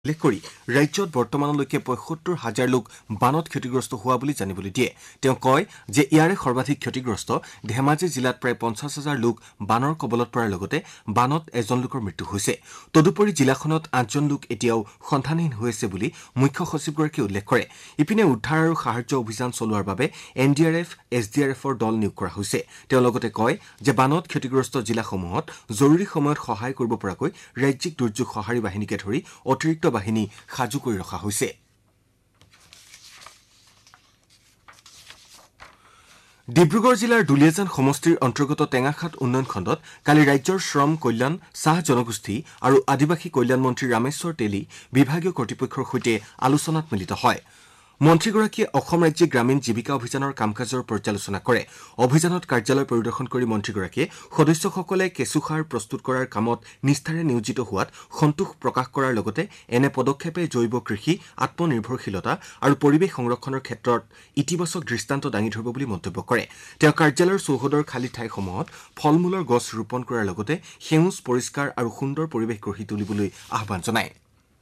উল্লেখ কৰি ৰাজ্যত বৰ্তমানলৈকে ৭৫,০০০ লোক বানত ক্ষতিগ্ৰস্ত হোৱা বুলি জানিবলৈ দিয়ে। তেওঁ কয় যে ইয়াৰে সৰ্বাধিক ক্ষতিগ্ৰস্ত ধেমাজি জিলাত প্ৰায় ৫০,০০০ লোক বানৰ কবলত পৰাৰ লগতে বানত এজন লোকৰ মৃত্যু হৈছে। তদুপৰি জিলাখনত ৮জন লোক এতিয়াও সন্ধানহীন হৈ আছে বুলি মুখ্য সচিবগৰাকীয়ে উল্লেখ কৰে। ইপিনে উদ্ধাৰ আৰু সাহায্য অভিযান চলোৱাৰ বাবে NDRF, SDRFৰ দল নিয়োগ কৰা হৈছে। তেওঁ লগতে কয় যে বানত ক্ষতিগ্ৰস্ত জিলাসমূহত জৰুৰী সময়ত সহায় কৰিব পৰাকৈ ৰাজ্যিক দুৰ্যোগ সঁহাৰি বাহিনীকে ধৰি অতিৰিক্ত বাহিনী সাজু কৰি ৰখা হৈছে। ডিব্ৰুগড় জিলাৰ দুলিয়াজান সমষ্টিৰ অন্তৰ্গত টেঙাখাত উন্নয়ন খণ্ডত কালি ৰাজ্যৰ শ্ৰম কল্যাণ, চাহ জনগোষ্ঠী আৰু আদিবাসী কল্যাণ মন্ত্ৰী ৰামেশ্বৰ তেলী বিভাগীয় কৰ্তৃপক্ষৰ সৈতে আলোচনাত মিলিত হয়। মন্ত্ৰীগৰাকীয়ে অসম ৰাজ্যিক গ্ৰামীণ জীৱিকা অভিযানৰ কাম কাজৰ পৰ্যালোচনা কৰে। অভিযানত কাৰ্যালয় পৰিদৰ্শন কৰি মন্ত্ৰীগৰাকীয়ে সদস্যসকলে কেঁচুসাৰ প্ৰস্তুত কৰাৰ কামত নিষ্ঠাৰে নিয়োজিত হোৱাত সন্তোষ প্ৰকাশ কৰাৰ লগতে এনে পদক্ষেপে জৈৱ কৃষি, আত্মনিৰ্ভৰশীলতা আৰু পৰিৱেশ সংৰক্ষণৰ ক্ষেত্ৰত ইতিবাচক দৃষ্টান্ত দাঙি ধৰিব বুলি মন্তব্য কৰে। তেওঁ কাৰ্যালয়ৰ চৌহদৰ খালী ঠাইসমূহত ফল মূলৰ গছ ৰোপণ কৰাৰ লগতে সেউজ, পৰিষ্কাৰ আৰু সুন্দৰ পৰিৱেশ গঢ়ি তুলিবলৈ আহ্বান জনায়।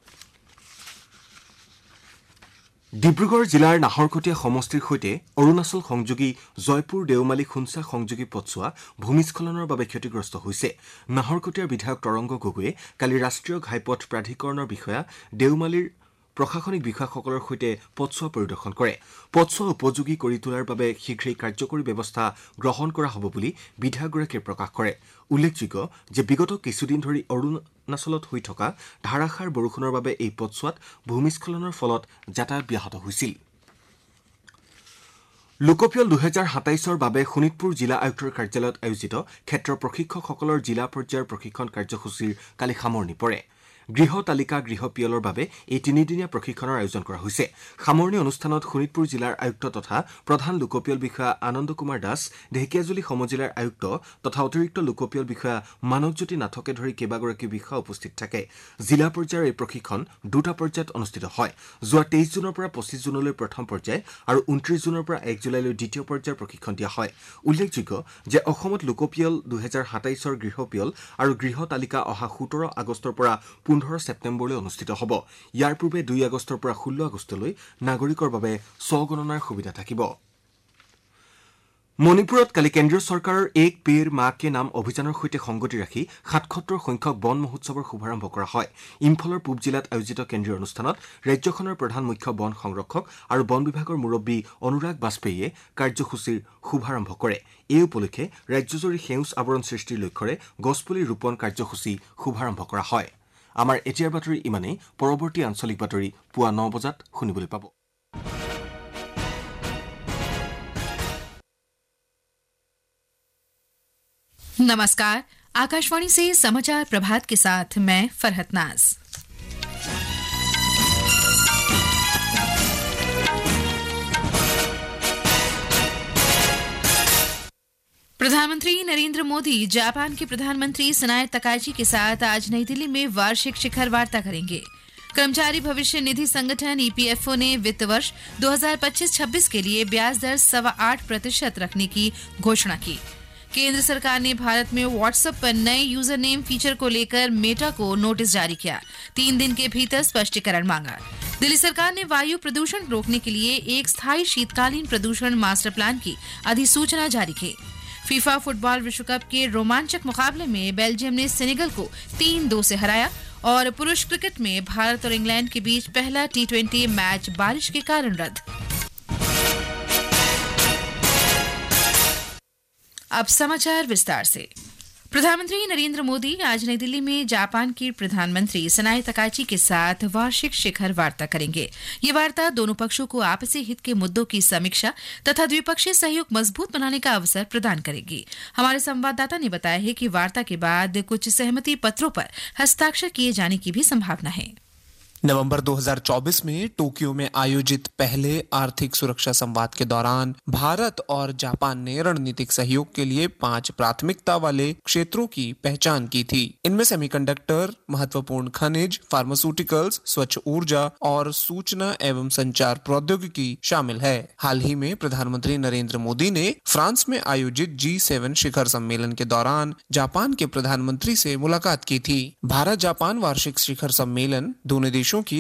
ডিব্ৰুগড় জিলাৰ নাহৰকটীয়া সমষ্টিৰ সৈতে অৰুণাচল সংযোগী জয়পুৰ দেওমালী খুঞ্চা সংযোগী পথছোৱা ভূমিস্খলনৰ বাবে ক্ষতিগ্ৰস্ত হৈছে। নাহৰকটীয়াৰ বিধায়ক তৰংগ গগৈয়ে কালি ৰাষ্ট্ৰীয় ঘাইপথ প্ৰাধিকৰণৰ বিষয়া দেওমালীৰ প্ৰশাসনিক বিষয়াসকলৰ সৈতে পথছোৱা পৰিদৰ্শন কৰে। পথছোৱা উপযোগী কৰি তোলাৰ বাবে শীঘ্ৰেই কাৰ্যকৰী ব্যৱস্থা গ্ৰহণ কৰা হ'ব বুলি বিধায়কগৰাকীয়ে প্ৰকাশ কৰে। উল্লেখযোগ্য যে বিগত কিছুদিন ধৰি অৰুণাচলত হৈ থকা ধাৰাসাৰ বৰষুণৰ বাবে এই পথছোৱাত ভূমিস্খলনৰ ফলত যাতায়াত ব্যাহত হৈছিল। লোকপিয়ল ২০২৭ৰ বাবে শোণিতপুৰ জিলা আয়ুক্তৰ কাৰ্যালয়ত আয়োজিত ক্ষেত্ৰ প্ৰশিক্ষকসকলৰ জিলা পৰ্যায়ৰ প্ৰশিক্ষণ কাৰ্যসূচীৰ কালি সামৰণি পৰে। গৃহ তালিকা গৃহ পিয়লৰ বাবে এই ৩দিনীয়া প্ৰশিক্ষণৰ আয়োজন কৰা হৈছে। সামৰণি অনুষ্ঠানত শোণিতপুৰ জিলাৰ আয়ুক্ত তথা প্ৰধান লোকপিয়ল বিষয়া আনন্দ কুমাৰ দাস, ঢেকিয়াজুলি সমজিলাৰ আয়ুক্ত তথা অতিৰিক্ত লোকপিয়ল বিষয়া মানৱজ্যোতি নাথকে ধৰি কেইবাগৰাকী বিষয়া উপস্থিত থাকে। জিলা পৰ্যায়ৰ এই প্ৰশিক্ষণ দুটা পৰ্যায়ত অনুষ্ঠিত হয়। যোৱা ২৩ জুনৰ পৰা ২৫ জুনলৈ প্ৰথম পৰ্যায় আৰু ২৯ জুনৰ পৰা ১ জুলাইলৈ দ্বিতীয় পৰ্যায়ৰ প্ৰশিক্ষণ দিয়া হয়। উল্লেখযোগ্য যে অসমত লোকপিয়ল ২০২৭ৰ গৃহ পিয়ল আৰু গৃহ তালিকা অহা ১৭ আগষ্টৰ পৰা ১৫ ছেপ্টেম্বৰলৈ অনুষ্ঠিত হ'ব। ইয়াৰ পূৰ্বে ২ আগষ্টৰ পৰা ১৬ আগষ্টলৈ নাগৰিকৰ বাবে স্বগণনাৰ সুবিধা থাকিব। মণিপুৰত কালি কেন্দ্ৰীয় চৰকাৰৰ এক পেৰ মা কে নাম অভিযানৰ সৈতে সংগতি ৰাখি ৭৭ সংখ্যক বন মহোৎসৱৰ শুভাৰম্ভ কৰা হয়। ইম্ফলৰ পূব জিলাত আয়োজিত কেন্দ্ৰীয় অনুষ্ঠানত ৰাজ্যখনৰ প্ৰধান মুখ্য বন সংৰক্ষক আৰু বন বিভাগৰ মুৰব্বী অনুৰাগ বাজপেয়ীয়ে কাৰ্যসূচীৰ শুভাৰম্ভ কৰে। এই উপলক্ষে ৰাজ্যজুৰি সেউজ আৱৰণ সৃষ্টিৰ লক্ষ্যৰে গছপুলি ৰোপণ কাৰ্যসূচী শুভাৰম্ভ কৰা হয়। আমাৰ এতিয়াৰ বাতৰি ইমানেই। পৰৱৰ্তী আঞ্চলিক বাতৰি পুৱা ৯ বজাত শুনিবলৈ পাব। नमस्कार, आकाशवाणी से समाचार प्रभात के साथ मैं फरहत नाज। प्रधानमंत्री नरेंद्र मोदी जापान के प्रधानमंत्री सनाए तकाइची के साथ आज नई दिल्ली में वार्षिक शिखर वार्ता करेंगे। कर्मचारी भविष्य निधि संगठन EPFO ने वित्त वर्ष 2025-26 के लिए ब्याज दर 8.25% रखने की घोषणा की। केंद्र सरकार ने भारत में व्हाट्सएप पर नए यूजर नेम फीचर को लेकर मेटा को नोटिस जारी किया। 3 दिन के भीतर स्पष्टीकरण मांगा। दिल्ली सरकार ने वायु प्रदूषण रोकने के लिए एक स्थायी शीतकालीन प्रदूषण मास्टर प्लान की अधिसूचना जारी की। फीफा फुटबॉल विश्व कप के रोमांचक मुकाबले में बेल्जियम ने सेनेगल को 3-2 से हराया और पुरुष क्रिकेट में भारत और इंग्लैंड के बीच पहला T20 मैच बारिश के कारण रद्द। अब समाचार विस्तार से। प्रधानमंत्री नरेंद्र मोदी आज नई दिल्ली में जापान के प्रधानमंत्री सनाए तकाइची के साथ वार्षिक शिखर वार्ता करेंगे। ये वार्ता दोनों पक्षों को आपसी हित के मुद्दों की समीक्षा तथा द्विपक्षीय सहयोग मजबूत बनाने का अवसर प्रदान करेगी। हमारे संवाददाता ने बताया है कि वार्ता के बाद कुछ सहमति पत्रों पर हस्ताक्षर किए जाने की भी संभावना है। नवंबर 2024 में टोक्यो में आयोजित पहले आर्थिक सुरक्षा संवाद के दौरान भारत और जापान ने रणनीतिक सहयोग के लिए 5 प्राथमिकता वाले क्षेत्रों की पहचान की थी। इनमें सेमीकंडक्टर, महत्वपूर्ण खनिज, फार्मास्यूटिकल्स, स्वच्छ ऊर्जा और सूचना एवं संचार प्रौद्योगिकी शामिल है। हाल ही में प्रधानमंत्री नरेंद्र मोदी ने फ्रांस में आयोजित G7 शिखर सम्मेलन के दौरान जापान के प्रधानमंत्री से मुलाकात की थी। भारत जापान वार्षिक शिखर सम्मेलन दोनों देशों देशों की